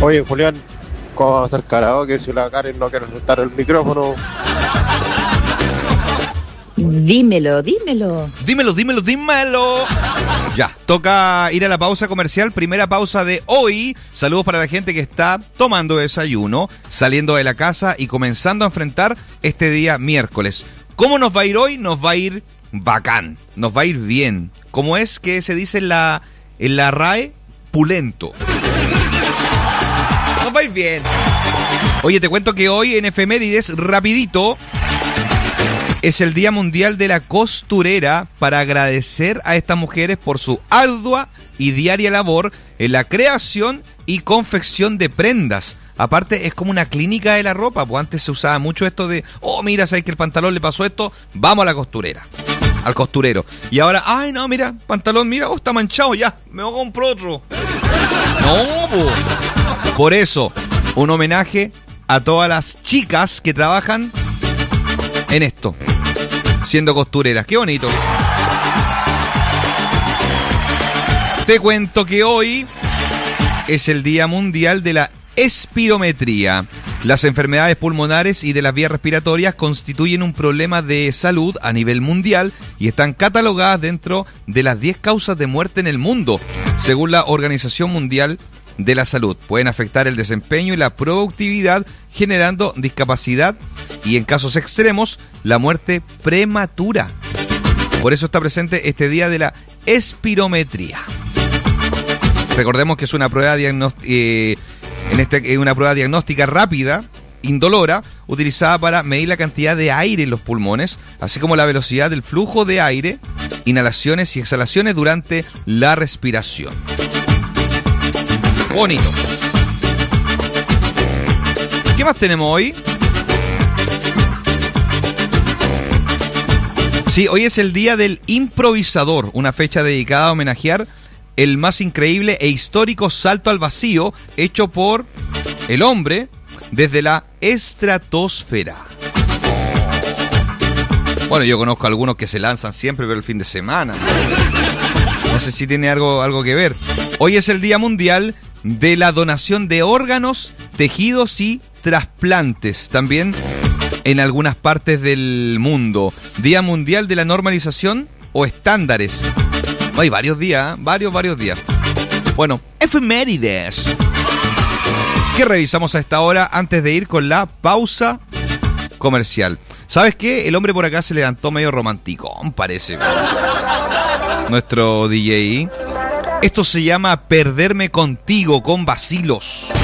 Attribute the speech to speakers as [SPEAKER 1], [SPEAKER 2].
[SPEAKER 1] Oye, Julián, ¿cómo vamos a hacer karaoke si la Karen no quiere soltar el micrófono?
[SPEAKER 2] Dímelo.
[SPEAKER 3] Ya, toca ir a la pausa comercial, primera pausa de hoy. Saludos para la gente que está tomando desayuno, saliendo de la casa y comenzando a enfrentar este día miércoles. ¿Cómo nos va a ir hoy? Nos va a ir bacán, nos va a ir bien. ¿Cómo es que se dice en la RAE? Pulento. Nos va a ir bien. Oye, te cuento que hoy en Efemérides, rapidito, es el Día Mundial de la Costurera, para agradecer a estas mujeres por su ardua y diaria labor en la creación y confección de prendas. Aparte, es como una clínica de la ropa, pues antes se usaba mucho esto de, oh, mira, ¿sabes que el pantalón le pasó esto? Vamos a la costurera, al costurero. Y ahora, ay, no, mira, pantalón, mira, oh, está manchado, ya, me voy a comprar otro. No, pues. Por eso, un homenaje a todas las chicas que trabajan en esto, siendo costureras. ¡Qué bonito! Te cuento que hoy es el Día Mundial de la Espirometría. Las enfermedades pulmonares y de las vías respiratorias constituyen un problema de salud a nivel mundial y están catalogadas dentro de las 10 causas de muerte en el mundo, según la Organización Mundial de la Salud. Pueden afectar el desempeño y la productividad, generando discapacidad y, en casos extremos, la muerte prematura. Por eso está presente este día de la espirometría. Recordemos que es una prueba una prueba diagnóstica rápida, indolora, utilizada para medir la cantidad de aire en los pulmones, así como la velocidad del flujo de aire, inhalaciones y exhalaciones durante la respiración. Bonito. ¿Qué más tenemos hoy? Sí, hoy es el Día del Improvisador, una fecha dedicada a homenajear el más increíble e histórico salto al vacío hecho por el hombre desde la estratosfera. Bueno, yo conozco a algunos que se lanzan siempre, pero el fin de semana. No sé si tiene algo que ver. Hoy es el Día Mundial de la Donación de Órganos, Tejidos y Trasplantes, también en algunas partes del mundo. Día Mundial de la Normalización o Estándares. Hay varios días, varios días. Bueno, efemérides. ¿Qué revisamos a esta hora antes de ir con la pausa comercial? ¿Sabes qué? El hombre por acá se levantó medio romántico, parece. Nuestro DJ. Esto se llama Perderme Contigo con Vacilos.